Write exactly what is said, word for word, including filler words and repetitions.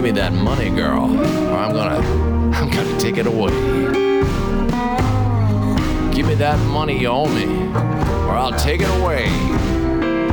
me that money, girl, or I'm gonna, I'm gonna take it away. Give me that money you owe me, or I'll take it away.